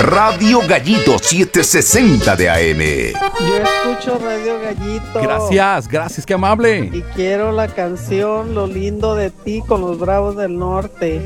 Radio Gallito 760 de AM. Yo escucho Radio Gallito. Gracias, qué amable. Y quiero la canción Lo lindo de ti con los Bravos del Norte.